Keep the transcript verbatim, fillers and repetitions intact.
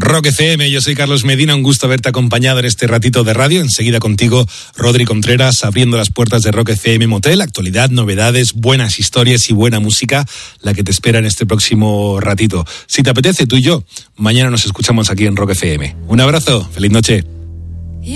Rock F M, yo soy Carlos Medina, un gusto haberte acompañado en este ratito de radio. Enseguida contigo, Rodri Contreras, abriendo las puertas de Rock F M Motel. Actualidad, novedades, buenas historias y buena música, la que te espera en este próximo ratito. Si te apetece, tú y yo, mañana nos escuchamos aquí en Rock F M. Un abrazo, feliz noche.